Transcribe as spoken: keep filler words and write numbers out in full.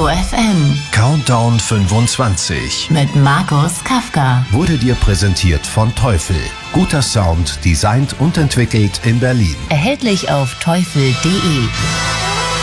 F M. Countdown fünfundzwanzig. Mit Markus Kafka. Wurde dir präsentiert von Teufel. Guter Sound, designt und entwickelt in Berlin. Erhältlich auf teufel punkt de.